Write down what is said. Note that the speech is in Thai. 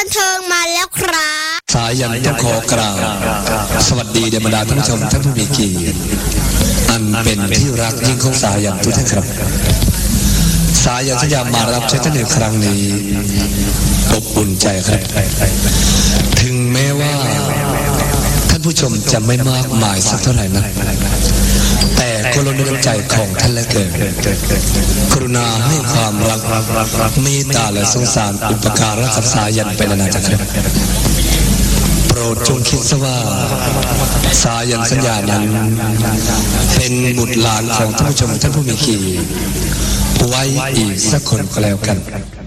นเทิงมาแล้วครับสายันต้องขอกราบสวัสดีเดบรรดาท่านผู้ชมท่านผู้มีเกียรติอันเป็นที่รักยิ่งของสายันทุกท่านครับสายันสัญญามารับใช้ท่านในครั้งนี้อบอุ่นใจครับถึงแม้ว่าท่านผู้ชมจะไม่มากมายสักเท่าไหร่นะแต่ก็ล้นด้วยน้ำใจของท่านและเกิดกรุณาให้ความรักเมตตาและสงสารอุปการะกับสายันไปนานๆครับโปรดจงคิดซะว่าสายันสัญญานั้นเป็นบุตรหลานของท่านผู้ชมท่านผู้มีเกียรติไว้อีกสักคนก็แล้วกัน